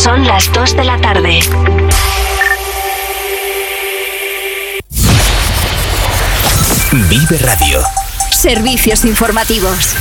Son las 2 de la tarde. Vive Radio. Servicios informativos.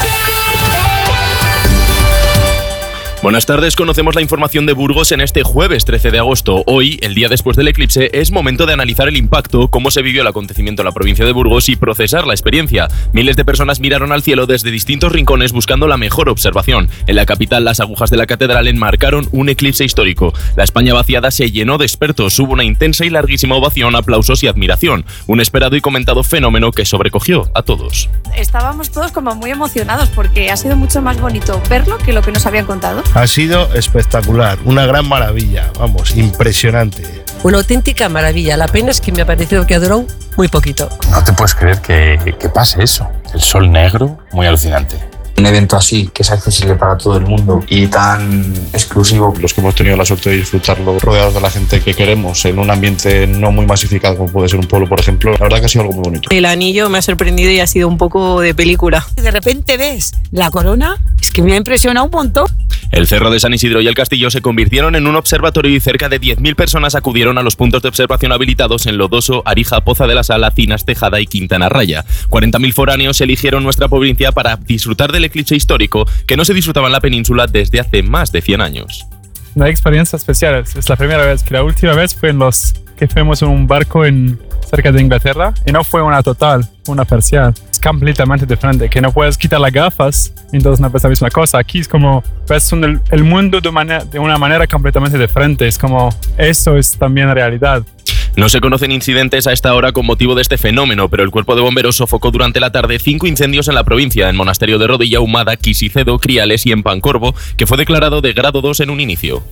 Buenas tardes, conocemos la información de Burgos en este jueves 13 de agosto. Hoy, el día después del eclipse, es momento de analizar el impacto, cómo se vivió el acontecimiento en la provincia de Burgos y procesar la experiencia. Miles de personas miraron al cielo desde distintos rincones buscando la mejor observación. En la capital, las agujas de la catedral enmarcaron un eclipse histórico. La España vaciada se llenó de expertos, hubo una intensa y larguísima ovación, aplausos y admiración. Un esperado y comentado fenómeno que sobrecogió a todos. Estábamos todos como muy emocionados porque ha sido mucho más bonito verlo que lo que nos habían contado. Ha sido espectacular, una gran maravilla, vamos, impresionante. Una auténtica maravilla, la pena es que me ha parecido que ha durado muy poquito. No te puedes creer que pase eso, el sol negro, muy alucinante. Un evento así, que es accesible para todo el mundo y tan exclusivo. Los que hemos tenido la suerte de disfrutarlo rodeados de la gente que queremos, en un ambiente no muy masificado como puede ser un pueblo, por ejemplo, la verdad que ha sido algo muy bonito. El anillo me ha sorprendido y ha sido un poco de película. De repente ves la corona, es que me ha impresionado un montón. El Cerro de San Isidro y el Castillo se convirtieron en un observatorio y cerca de 10.000 personas acudieron a los puntos de observación habilitados en Lodoso, Arija, Poza de la Sala, Cinas, Tejada y Quintana Raya. 40.000 foráneos eligieron nuestra provincia para disfrutar del eclipse histórico que no se disfrutaba en la península desde hace más de 100 años. Una experiencia especial, es la primera vez, que la última vez fue que fuimos en un barco cerca de Inglaterra y no fue una total, una parcial. Es completamente diferente, que no puedes quitar las gafas, entonces no ves la misma cosa. Aquí es como ves el mundo de una manera completamente diferente, es como eso es también realidad. No se conocen incidentes a esta hora con motivo de este fenómeno, pero el Cuerpo de Bomberos sofocó durante la tarde 5 incendios en la provincia, en Monasterio de Rodilla, Humada, Quisicedo, Criales y en Pancorbo, que fue declarado de grado 2 en un inicio.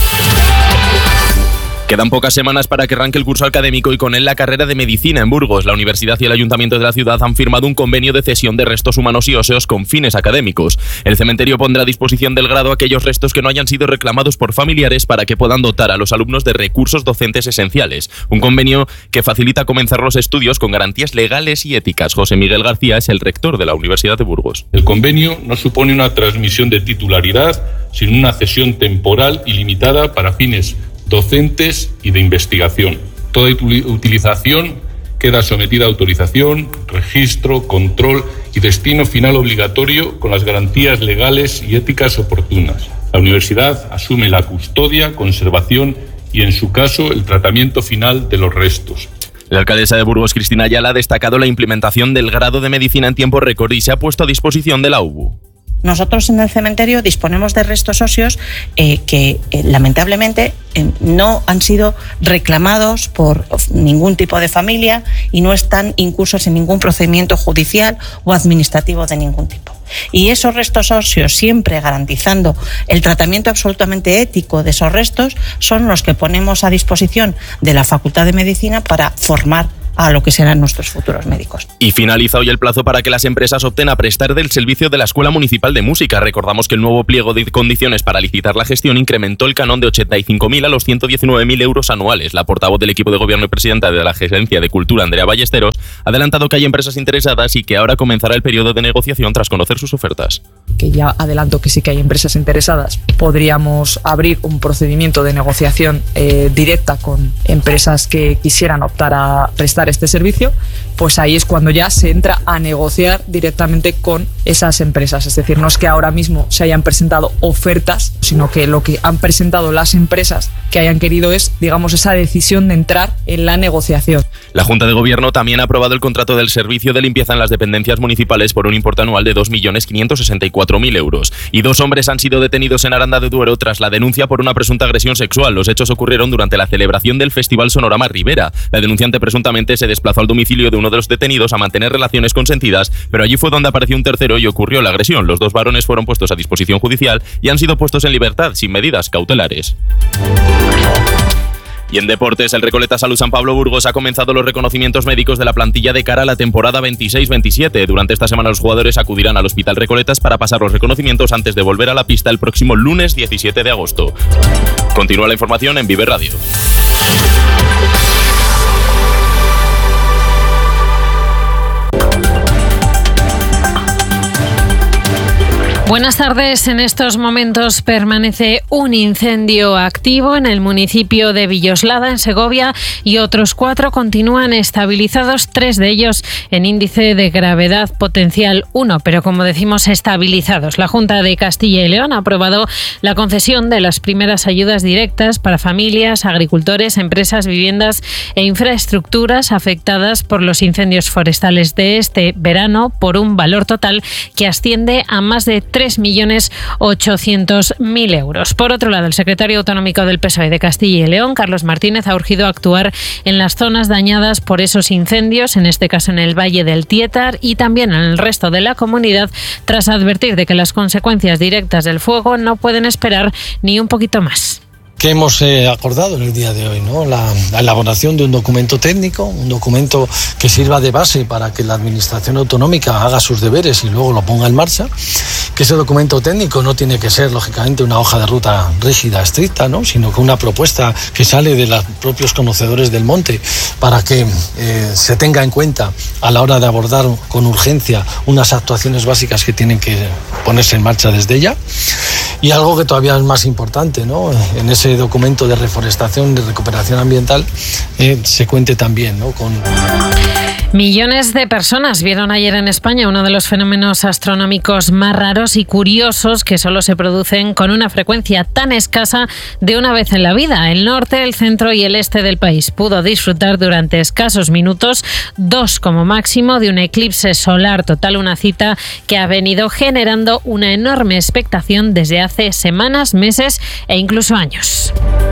Quedan pocas semanas para que arranque el curso académico y con él la carrera de medicina en Burgos. La universidad y el ayuntamiento de la ciudad han firmado un convenio de cesión de restos humanos y óseos con fines académicos. El cementerio pondrá a disposición del grado aquellos restos que no hayan sido reclamados por familiares para que puedan dotar a los alumnos de recursos docentes esenciales. Un convenio que facilita comenzar los estudios con garantías legales y éticas. José Miguel García es el rector de la Universidad de Burgos. El convenio no supone una transmisión de titularidad, sino una cesión temporal y limitada para fines docentes y de investigación. Toda utilización queda sometida a autorización, registro, control y destino final obligatorio con las garantías legales y éticas oportunas. La universidad asume la custodia, conservación y, en su caso, el tratamiento final de los restos. La alcaldesa de Burgos, Cristina Ayala, ha destacado la implementación del grado de medicina en tiempo récord y se ha puesto a disposición de la UBU. Nosotros en el cementerio disponemos de restos óseos que lamentablemente no han sido reclamados por ningún tipo de familia y no están incursos en ningún procedimiento judicial o administrativo de ningún tipo. Y esos restos óseos, siempre garantizando el tratamiento absolutamente ético de esos restos, son los que ponemos a disposición de la Facultad de Medicina para formar a lo que serán nuestros futuros médicos. Y finaliza hoy el plazo para que las empresas opten a prestar del servicio de la Escuela Municipal de Música. Recordamos que el nuevo pliego de condiciones para licitar la gestión incrementó el canon de 85.000 a los 119.000 euros anuales. La portavoz del equipo de gobierno y presidenta de la Gerencia de Cultura, Andrea Ballesteros, ha adelantado que hay empresas interesadas y que ahora comenzará el periodo de negociación tras conocer sus ofertas. Que ya adelanto que sí que hay empresas interesadas. Podríamos abrir un procedimiento de negociación directa con empresas que quisieran optar a prestar este servicio, pues ahí es cuando ya se entra a negociar directamente con esas empresas. Es decir, no es que ahora mismo se hayan presentado ofertas, sino que lo que han presentado las empresas que hayan querido es, digamos, esa decisión de entrar en la negociación. La Junta de Gobierno también ha aprobado el contrato del servicio de limpieza en las dependencias municipales por un importe anual de 2.564.000 euros. Y 2 hombres han sido detenidos en Aranda de Duero tras la denuncia por una presunta agresión sexual. Los hechos ocurrieron durante la celebración del Festival Sonorama Rivera. La denunciante presuntamente se desplazó al domicilio de uno de los detenidos a mantener relaciones consentidas, pero allí fue donde apareció un tercero y ocurrió la agresión. Los 2 varones fueron puestos a disposición judicial y han sido puestos en libertad sin medidas cautelares. Y en deportes, el Recoleta Salud San Pablo Burgos ha comenzado los reconocimientos médicos de la plantilla de cara a la temporada 26-27. Durante esta semana los jugadores acudirán al Hospital Recoletas para pasar los reconocimientos antes de volver a la pista el próximo lunes 17 de agosto. Continúa la información en Vive Radio. Buenas tardes. En estos momentos permanece un incendio activo en el municipio de Villoslada, en Segovia, y otros 4 continúan estabilizados, 3 de ellos en índice de gravedad potencial 1, pero como decimos, estabilizados. La Junta de Castilla y León ha aprobado la concesión de las primeras ayudas directas para familias, agricultores, empresas, viviendas e infraestructuras afectadas por los incendios forestales de este verano, por un valor total que asciende a más de 3.800.000 euros. Por otro lado, el secretario autonómico del PSOE de Castilla y León, Carlos Martínez, ha urgido a actuar en las zonas dañadas por esos incendios, en este caso en el Valle del Tietar y también en el resto de la comunidad, tras advertir de que las consecuencias directas del fuego no pueden esperar ni un poquito más. ¿Qué hemos acordado en el día de hoy, ¿no? La elaboración de un documento técnico, un documento que sirva de base para que la Administración autonómica haga sus deberes y luego lo ponga en marcha. Que ese documento técnico no tiene que ser, lógicamente, una hoja de ruta rígida, estricta, ¿no? Sino que una propuesta que sale de los propios conocedores del monte para que se tenga en cuenta a la hora de abordar con urgencia unas actuaciones básicas que tienen que ponerse en marcha desde ya. Y algo que todavía es más importante, ¿no? En ese documento de reforestación, de recuperación ambiental, se cuente también, ¿no? Con... Millones de personas vieron ayer en España uno de los fenómenos astronómicos más raros y curiosos que solo se producen con una frecuencia tan escasa de una vez en la vida. El norte, el centro y el este del país pudo disfrutar durante escasos minutos, 2 como máximo, de un eclipse solar total, una cita que ha venido generando una enorme expectación desde hace semanas, meses e incluso años.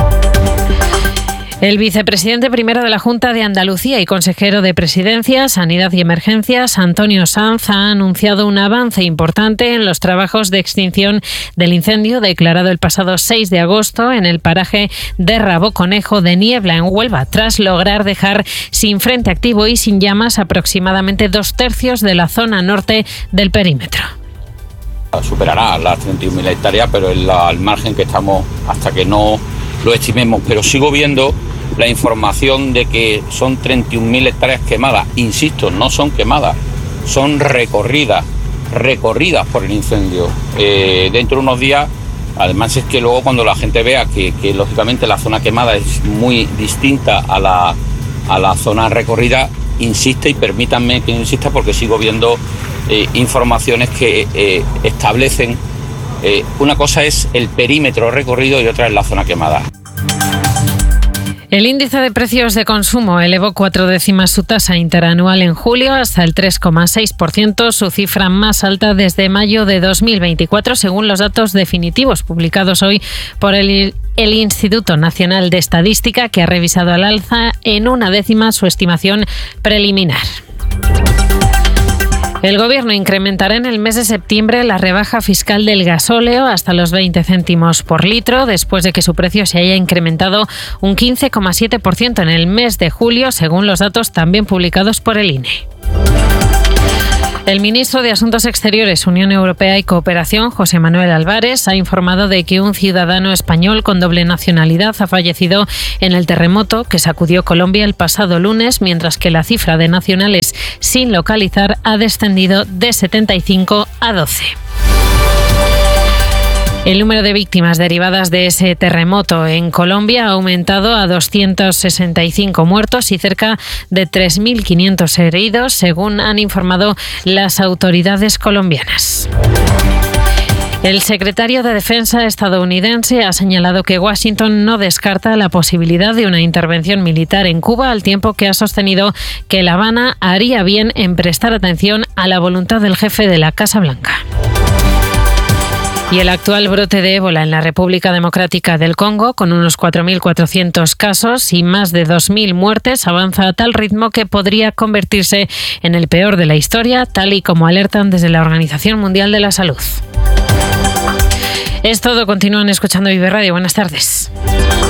El vicepresidente primero de la Junta de Andalucía y consejero de Presidencia, Sanidad y Emergencias, Antonio Sanz, ha anunciado un avance importante en los trabajos de extinción del incendio declarado el pasado 6 de agosto en el paraje de Raboconejo de Niebla, en Huelva, tras lograr dejar sin frente activo y sin llamas aproximadamente 2/3 de la zona norte del perímetro. Superará las 31.000 hectáreas, pero es al margen que estamos hasta que no lo estimemos, pero sigo viendo la información de que son 31.000 hectáreas quemadas. Insisto, no son quemadas, son recorridas por el incendio. Dentro de unos días, además es que luego cuando la gente vea que lógicamente la zona quemada es muy distinta a la zona recorrida, insiste, y permítanme que insista porque sigo viendo informaciones que establecen una cosa es el perímetro recorrido y otra es la zona quemada. El índice de precios de consumo elevó 4 décimas su tasa interanual en julio hasta el 3,6%, su cifra más alta desde mayo de 2024, según los datos definitivos publicados hoy por el Instituto Nacional de Estadística, que ha revisado al alza en 1 décima su estimación preliminar. El Gobierno incrementará en el mes de septiembre la rebaja fiscal del gasóleo hasta los 20 céntimos por litro, después de que su precio se haya incrementado un 15,7% en el mes de julio, según los datos también publicados por el INE. El ministro de Asuntos Exteriores, Unión Europea y Cooperación, José Manuel Álvarez, ha informado de que un ciudadano español con doble nacionalidad ha fallecido en el terremoto que sacudió Colombia el pasado lunes, mientras que la cifra de nacionales sin localizar ha descendido de 75 a 12. El número de víctimas derivadas de ese terremoto en Colombia ha aumentado a 265 muertos y cerca de 3.500 heridos, según han informado las autoridades colombianas. El secretario de Defensa estadounidense ha señalado que Washington no descarta la posibilidad de una intervención militar en Cuba, al tiempo que ha sostenido que La Habana haría bien en prestar atención a la voluntad del jefe de la Casa Blanca. Y el actual brote de ébola en la República Democrática del Congo, con unos 4.400 casos y más de 2.000 muertes, avanza a tal ritmo que podría convertirse en el peor de la historia, tal y como alertan desde la Organización Mundial de la Salud. Es todo, continúan escuchando Vive Radio. Buenas tardes.